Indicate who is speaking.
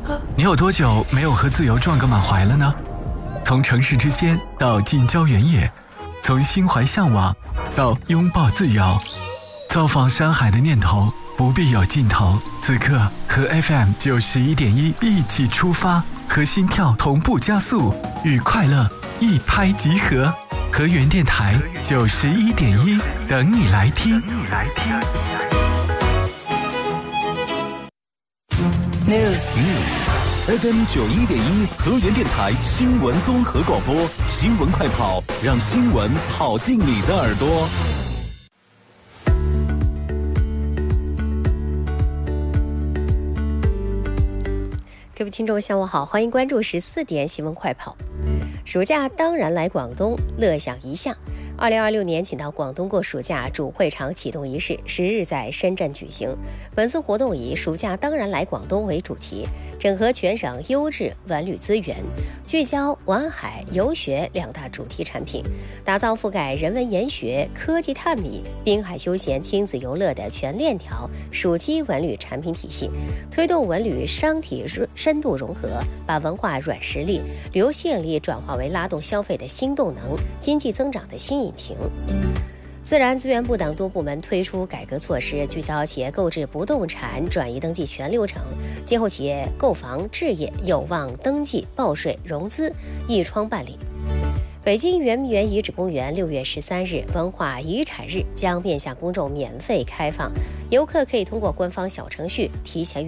Speaker 1: 你有多久没有和自由撞个满怀了呢？从城市之间到近郊原野，从心怀向往到拥抱自由，造访山海的念头不必有尽头。此刻和 FM91.1一起出发，和心跳同步加速，与快乐一拍即合。和原电台91.1等你来听。
Speaker 2: News FM 91.1和原电台新闻综合广播，新闻快跑，让新闻跑进你的耳朵。
Speaker 3: 各位听众下午好，欢迎关注14点新闻快跑。暑假当然来广东，乐享一项。2026年请到广东过暑假主会场启动仪式10日在深圳举行。本次活动以暑假当然来广东为主题，整合全省优质文旅资源，聚焦玩海游学2大主题产品，打造覆盖人文研学、科技探秘、滨海休闲、亲子游乐的全链条暑期文旅产品体系，推动文旅商体深度融合，把文化软实力、旅游吸引力转化为拉动消费的新动能、经济增长的新引擎。自然资源部等多部门推出改革措施，聚焦企业购置不动产转移登记全流程，今后企业购房置业有望登记、报税、融资一窗办理。北京圆明园遗址公园6月13日文化遗产日将面向公众免费开放，游客可以通过官方小程序提前